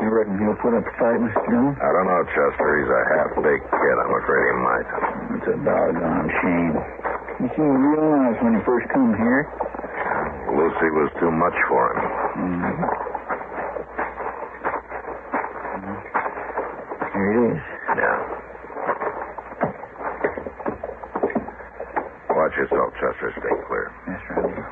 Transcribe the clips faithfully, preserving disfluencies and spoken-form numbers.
You reckon he'll put up a fight, Mister Dillon? I don't know, Chester. He's a half-baked kid. I'm afraid he might. It's a doggone shame. He seemed real nice when he first come here. Lucy was too much for him. Mm-hmm. Here it is. Yeah. Watch yourself, Chester. Stay clear. Yes, right.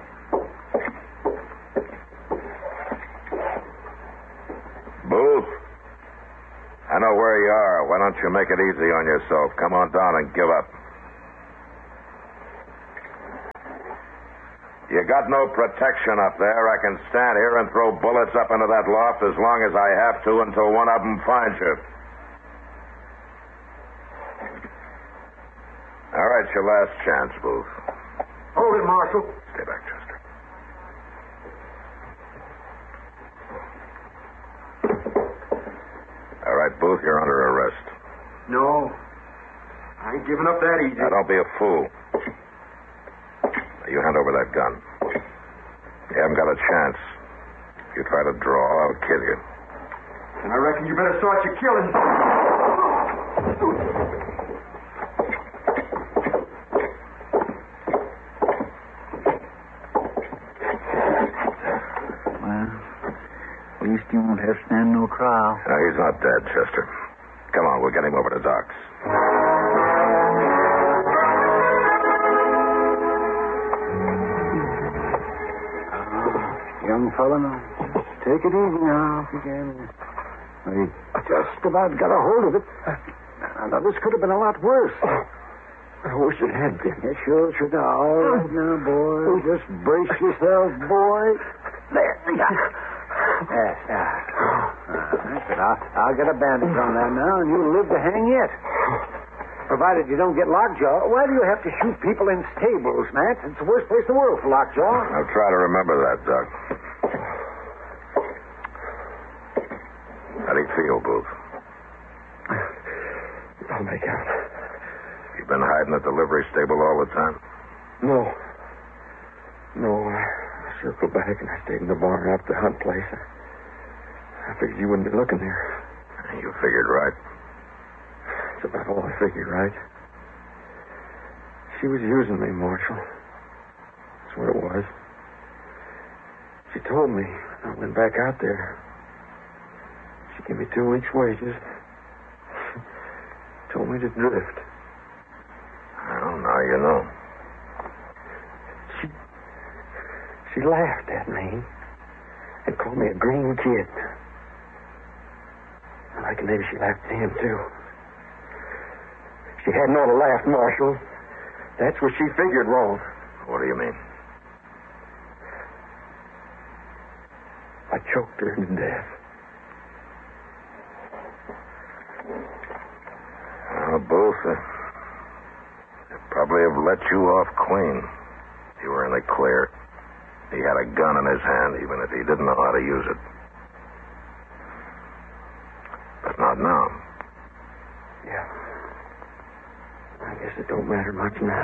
Booth. I know where you are. Why don't you make it easy on yourself? Come on down and give up. You got no protection up there. I can stand here and throw bullets up into that loft as long as I have to until one of them finds you. All right, your last chance, Booth. Hold it, Marshal. Stay back, Chester. All right, Booth, you're under arrest. No. I ain't giving up that easy. Now, don't be a fool. Now, you hand over that gun. You haven't got a chance. If you try to draw, I'll kill you. And I reckon you better start your killing. At least you won't have to stand no trial. No, he's not dead, Chester. Come on, we'll get him over to Doc's. Uh, young fella, now, take it easy now, if you can. I just about got a hold of it. Now, this could have been a lot worse. I wish it had been. Yeah, sure, sure. Now, all right now, boy. Just brace yourself, boy. There. Yes, yeah. That's it. I'll, I'll get a bandage on that now, and you'll live to hang yet. Provided you don't get lockjaw. Why do you have to shoot people in stables, Matt? It's the worst place in the world for lockjaw. I'll try to remember that, Doc. How do you feel, Booth? I'll make out. You've been hiding at the livery stable all the time? No. No, I circled back and I stayed in the barn out at the hunt place. I figured you wouldn't be looking there. You figured right. That's about all I figured, right? She was using me, Marshal. That's what it was. She told me I went back out there. She gave me two weeks' wages. Told me to drift. Well, now you know. She she laughed at me and called me a green kid. I reckon maybe she laughed at him, too. She hadn't ought to laugh, Marshal. That's what she figured wrong. What do you mean? I choked her to death. Well, both. Uh, they probably have let you off clean. You were in the clear. He had a gun in his hand, even if he didn't know how to use it. But not now. Yeah. I guess it don't matter much now.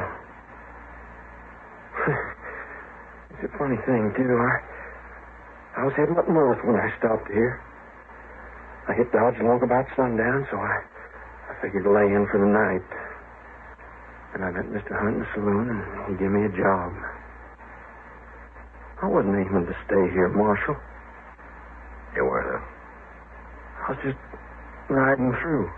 It's a funny thing, too. I, I was heading up north when I stopped here. I hit Dodge long about sundown, so I, I figured to lay in for the night. And I met Mister Hunt in the saloon, and he gave me a job. I wasn't aiming to stay here, Marshal. You weren't, huh? I was just riding through.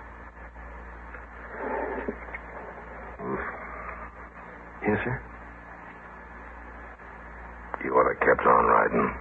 Yes, sir? You ought to kept on riding.